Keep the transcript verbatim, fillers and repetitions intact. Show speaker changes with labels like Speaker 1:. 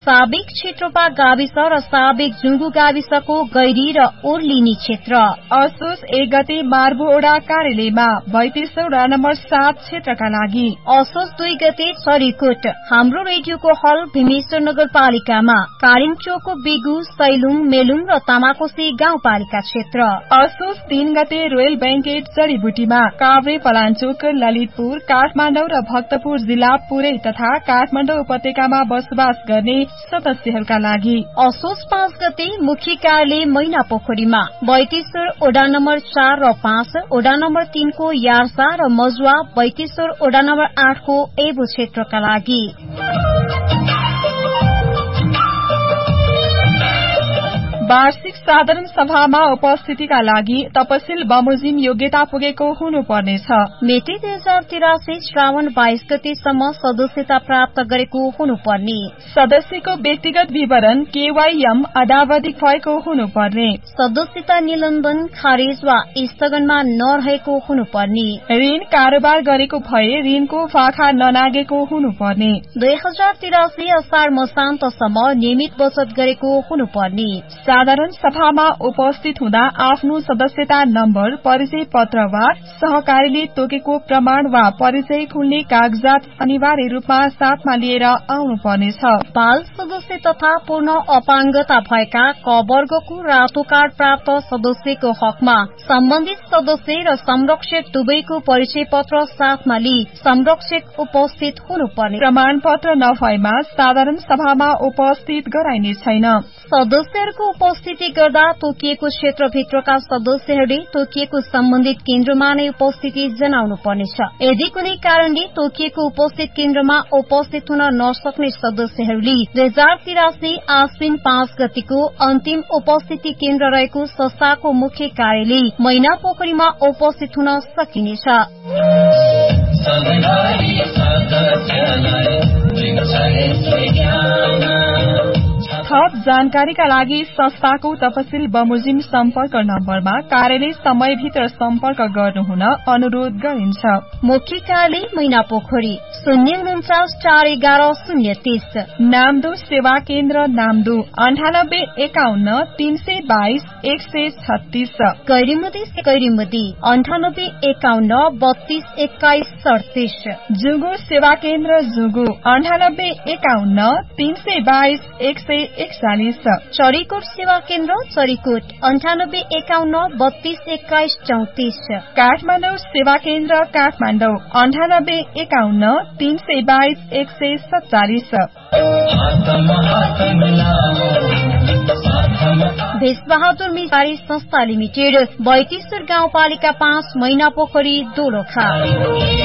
Speaker 1: साबिक क्षेत्रपा गाविस र साबिक जुंगु गाविसको गैरी र ओर्लिनी क्षेत्र।
Speaker 2: असोज एक गते मार्बोडा कार्यालयमा बैतीस वडा नम्बर सात क्षेत्रका लागि।
Speaker 1: असोज दुई गते चरीकोट हाम्रो रेडियोको हल भीमेश्वर नगरपालिकामा। कालिम्चोकको बिगु सैलुङ मेलुङ र तामाकोसी गाउँपालिका क्षेत्र।
Speaker 2: असोज तीन गते रोयल बैंकेट जड़ीबुटीमा काभ्रे पलाञ्चोक ललितपुर काठमाडौँ र भक्तपुर जिल्ला पुरै तथा काठमाडौँ उपत्यकामा बसोबास गर्ने सदस्यहरूका लागि।
Speaker 1: असोज पाँच गते मुख्य कार्यालय मैना पोखरीमा बैतेश्वर ओडा नम्बर चार र पाँच ओडा नम्बर तीनको यार्सा र मजुवा बैतेश्वर ओडा नम्बर आठको एबो क्षेत्रका लागि।
Speaker 2: वार्षिक साधारण सभामा उपस्थितिका लागि तपसिल बमोजिम योग्यता पुगेको हुनुपर्नेछ।
Speaker 1: मेटे दुई हजार तिरासी श्रावण बाइस गतेसम्म सदस्यता प्राप्त गरेको हुनुपर्ने।
Speaker 2: सदस्यको व्यक्तिगत विवरण केवाईएम अदावधिक भएको हुनुपर्ने।
Speaker 1: सदस्यता निलम्बन खारेज वा स्थगनमा नरहेको हुनुपर्ने।
Speaker 2: ऋण कारोबार गरेको भए ऋणको फाखा ननागेको हुनुपर्ने।
Speaker 1: दुई हजार तिरासी असार मसान्तसम्म नियमित बचत गरेको हुनुपर्ने।
Speaker 2: साधारण सभामा उपस्थित हुँदा आफ्नो सदस्यता नम्बर परिचय पत्र वा सहकारीले तोकेको प्रमाण वा परिचय खुल्ने कागजात अनिवार्य रूपमा साथमा लिएर आउनुपर्नेछ।
Speaker 1: बाल सदस्य तथा पूर्ण अपाङ्गता भएका क वर्गको रातो कार्ड प्राप्त सदस्यको हकमा सम्बन्धित सदस्य र संरक्षक दुवैको परिचय पत्र साथमा लिई संरक्षक उपस्थित हुनुपर्ने।
Speaker 2: प्रमाण पत्र नभएमा साधारण सभामा उपस्थित गराइने छैन।
Speaker 1: सदस्यहरूको उपस्थिति गर्दा तोकिएको क्षेत्रभित्रका सदस्यहरूले तोकिएको सम्बन्धित केन्द्रमा नै उपस्थिति जनाउनु पर्नेछ। यदि कुनै कारणले तोकिएको उपस्थित केन्द्रमा उपस्थित हुन नसक्ने सदस्यहरूले दुई हजार तिरासी आश्विन पाँच गतिको अन्तिम उपस्थिति केन्द्र रहेको संस्थाको मुख्य कार्यालय मैना पोखरीमा उपस्थित हुन सकिनेछ।
Speaker 2: थप जानकारीका लागि संस्थाको तपसिल बमोजिम सम्पर्क नम्बरमा कार्यालय समयभित्र सम्पर्क गर्नुहुन अनुरोध गरिन्छ।
Speaker 1: मुख्य कार्यालय मैना पोखरी शून्य उन्चास चार एघार शून्य तीस।
Speaker 2: नामदो सेवा केन्द्र नामदो अन्ठानब्बे एकाउन्न तीन सय बाइस एक सय छत्तीस।
Speaker 1: गैरीमुदी गैरीमुदी अन्ठानब्बे एकाउन्न बत्तीस एक्काइस सड़तीस।
Speaker 2: जुगु सेवा केन्द्र जुगु अन्ठानब्बे एकाउन्न तीन सय बाइस एक सय एकचालिस।
Speaker 1: चरीकोट सेवा केन्द्र चरीकोट अन्ठानब्बे एकाउन्न बत्तीस एक्काइस चौतिस।
Speaker 2: काठमाडौँ सेवा केन्द्र काठमाडौँ अन्ठानब्बे एकाउन्न तीन सय बाइस एक सय सत्तालिस।
Speaker 1: भेषबहादुर मिसारी संस्था लिमिटेड बैतेश्वर गाउँपालिका पाँच मैना पोखरी दोलखा।